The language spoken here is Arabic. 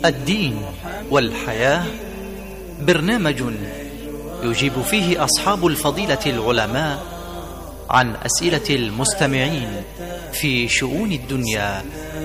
الدين والحياة، برنامج يجيب فيه أصحاب الفضيلة العلماء عن أسئلة المستمعين في شؤون الدنيا